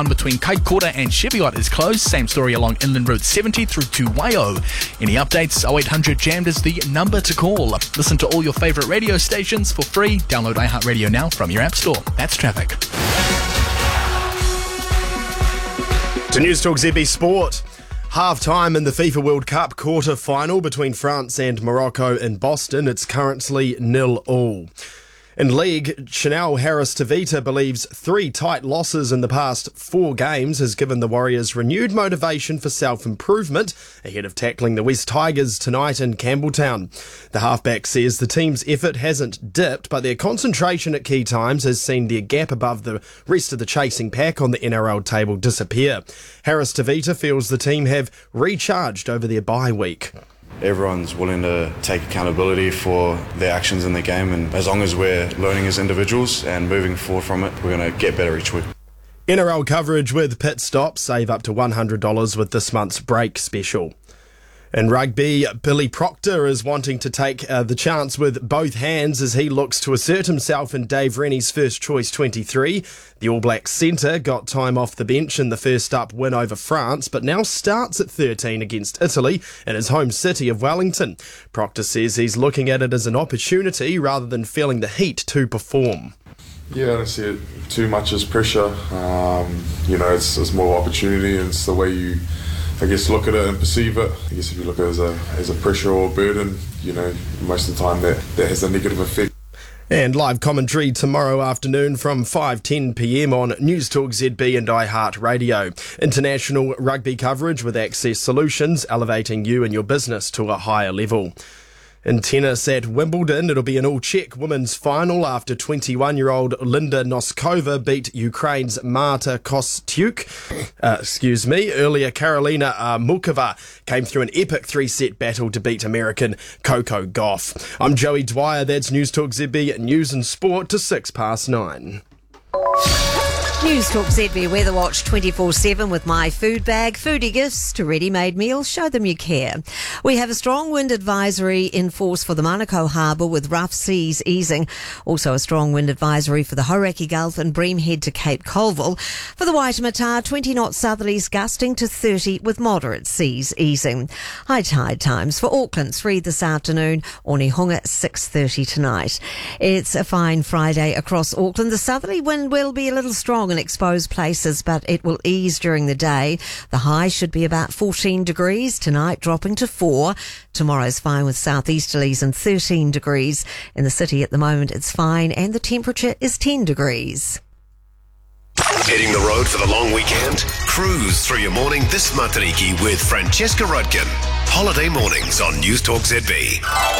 between Kaikoura and Cheviot is closed. Same story along Inland Road 70 through to Waio. Any updates? 0800 Jammed is the number to call. Listen to all your favourite radio stations for free. Download iHeartRadio now from your app store. That's traffic. To News Talk ZB Sport. Half-time in the FIFA World Cup quarter-final between France and Morocco in Boston. It's currently 0-0. In League, Chanel Harris-Tavita believes 3 tight losses in the past 4 games has given the Warriors renewed motivation for self-improvement ahead of tackling the West Tigers tonight in Campbelltown. The halfback says the team's effort hasn't dipped, but their concentration at key times has seen their gap above the rest of the chasing pack on the NRL table disappear. Harris-Tavita feels the team have recharged over their bye week. Everyone's willing to take accountability for their actions in the game, and as long as we're learning as individuals and moving forward from it, we're going to get better each week. NRL coverage with Pit Stop. Save up to $100 with this month's break special. In rugby, Billy Proctor is wanting to take the chance with both hands as he looks to assert himself in Dave Rennie's first choice 23. The All Blacks centre got time off the bench in the first up win over France, but now starts at 13 against Italy in his home city of Wellington. Proctor says he's looking at it as an opportunity rather than feeling the heat to perform. Yeah, I don't see it too much as pressure. It's more opportunity, and it's the way you, I guess, look at it and perceive it. I guess if you look at it as a pressure or a burden, most of the time that has a negative effect. And live commentary tomorrow afternoon from 5:10 p.m. on News Talk ZB and iHeartRadio. International rugby coverage with Access Solutions, elevating you and your business to a higher level. In tennis at Wimbledon, it'll be an all-Czech women's final after 21-year-old Linda Noskova beat Ukraine's Marta Kostyuk. Earlier, Karolina Mukova came through an epic 3-set battle to beat American Coco Gauff. I'm Joey Dwyer. That's News Talk ZB News and Sport to 9:06. News Talk ZB Weather Watch 24/7 with My Food Bag. Foodie gifts to ready-made meals. Show them you care. We have a strong wind advisory in force for the Manukau Harbour with rough seas easing. Also a strong wind advisory for the Hauraki Gulf and Bream Head to Cape Colville. For the Waitemata, 20-knot southerlies gusting to 30 with moderate seas easing. High tide times for Auckland 3 this afternoon, Onehunga 6:30 tonight. It's a fine Friday across Auckland. The southerly wind will be a little strong in exposed places, but it will ease during the day. The high should be about 14 degrees tonight, dropping to 4. Tomorrow's fine with southeasterlies and 13 degrees. In the city at the moment it's fine and the temperature is 10 degrees. Hitting the road for the long weekend? Cruise through your morning this Matariki with Francesca Rudkin. Holiday mornings on News Talk ZB.